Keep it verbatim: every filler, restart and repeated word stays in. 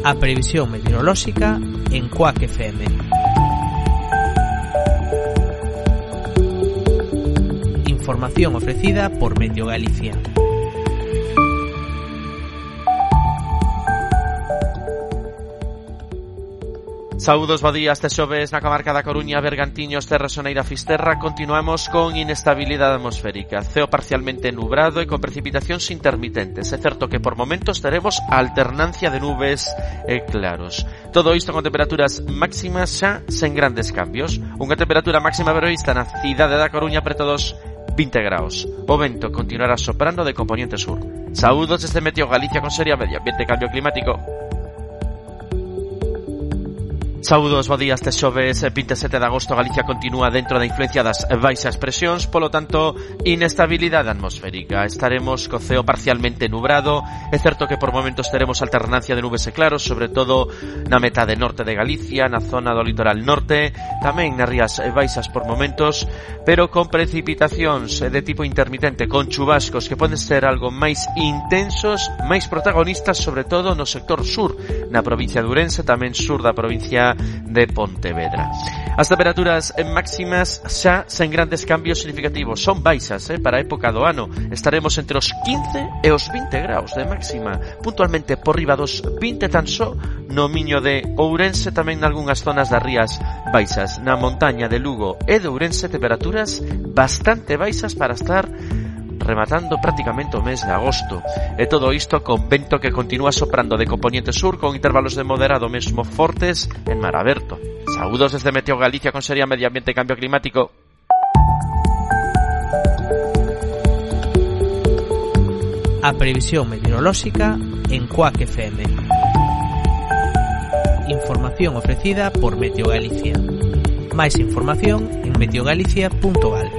A previsión meteorolóxica en Cuac F M. Información ofrecida por Meteo Galicia. Saúdos, bo día, este xoves na comarca da Coruña, Bergantiños, Terra Soneira, Fisterra. Continuamos con inestabilidade atmosférica, ceo parcialmente nubrado e con precipitacións intermitentes. É certo que por momentos teremos alternancia de nubes e claros. Todo isto con temperaturas máximas xa sen grandes cambios. Unha temperatura máxima prevista na cidade da Coruña preto dos vinte graus. O vento continuará soprando de componente sur. Saúdos desde Meteo Galicia con Seria Medio Ambiente e Cambio Climático. Saúdos, bo día, este xoves vinte e sete de agosto. Galicia continúa dentro da influencia das baixas presións, polo tanto, inestabilidade atmosférica. Estaremos co ceo parcialmente nubrado. É certo que por momentos teremos alternancia de nubes e claros, sobre todo na metade norte de Galicia, na zona do litoral norte, tamén nas rías baixas por momentos, pero con precipitacións de tipo intermitente, con chubascos que poden ser algo máis intensos, máis protagonistas, sobre todo no sector sur, na provincia de Ourense, tamén sur da provincia de Pontevedra. As temperaturas máximas xa sen grandes cambios significativos, son baixas eh, para a época do ano. Estaremos entre os quince e os vinte graus de máxima, puntualmente por riba dos vinte tan só no Miño de Ourense, tamén nalgunhas zonas das rías baixas. Na montaña de Lugo e de Ourense, temperaturas bastante baixas para estar rematando prácticamente o mes de agosto. E todo isto con vento que continúa soprando de componente sur, con intervalos de moderado mesmo fortes en mar aberto. Saúdos desde Meteo Galicia con Seria Medio Ambiente e Cambio Climático. A previsión meteorolóxica en Cuac F M. Información ofrecida por Meteo Galicia. Máis información en meteogalicia punto gal.